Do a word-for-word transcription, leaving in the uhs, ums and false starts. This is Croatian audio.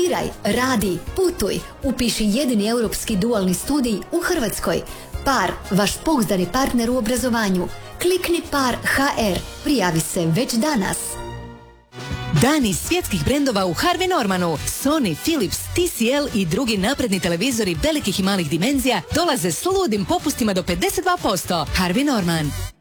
Studiraj, radi, putuj, upiši jedini europski dualni studij u Hrvatskoj. Par, vaš pouzdani partner u obrazovanju. Klikni Par ha er. Prijavi se već danas. Dani svjetskih brendova u Harvey Normanu. Sony, Philips, T C L i drugi napredni televizori velikih i malih dimenzija dolaze s ludim popustima do pedeset dva posto. Harvey Norman.